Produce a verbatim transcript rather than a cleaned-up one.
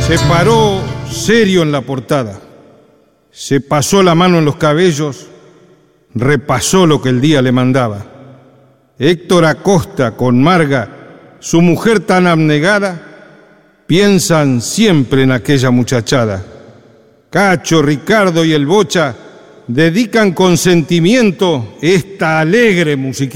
Se paró serio en la portada, se pasó la mano en los cabellos, repasó lo que el día le mandaba. Héctor Acosta con Marga, su mujer tan abnegada, piensan siempre en aquella muchachada. Cacho, Ricardo y el Bocha dedican con sentimiento esta alegre musiquita.